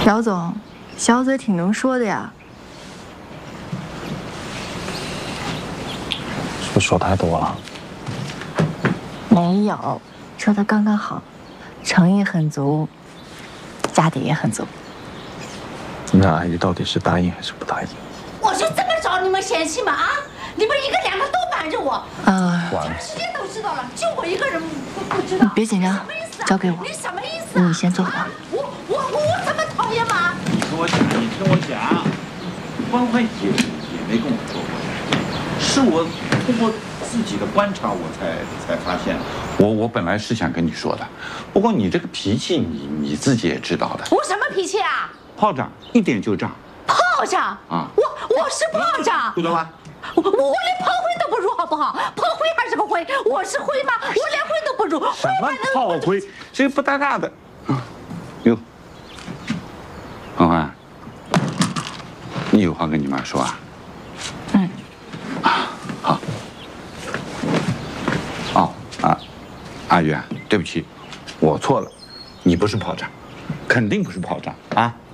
姚总，小嘴挺能说的呀。 是不是说太多了？ 没有，说的刚刚好，诚意很足，家底也很足。 那阿姨到底是答应还是不答应？ 我就这么找你们嫌弃吗？啊！你们一个两个都瞒着我。 完了， 世界都知道了，就我一个人不知道。 你别紧张，交给我。 你什么意思啊？ 你先坐好。 我这么讨厌吗？ 你听我讲，欢欢姐也没跟我说过，是我通过自己的观察，我才发现。我本来是想跟你说的，不过你这个脾气，你自己也知道的。 我什么脾气啊？ 炮仗一点就炸。 炮仗啊！ 我是炮仗， 知道吧？ 我连炮灰都不如，好不好？炮灰还是个灰，我是灰吗？我连灰都不如。 什么炮灰？这个不搭嘎的。哟，欢欢，你有话跟你妈说啊？ 嗯。 好。哦啊，阿玉啊，对不起，我错了，你不是炮仗，肯定不是炮仗啊。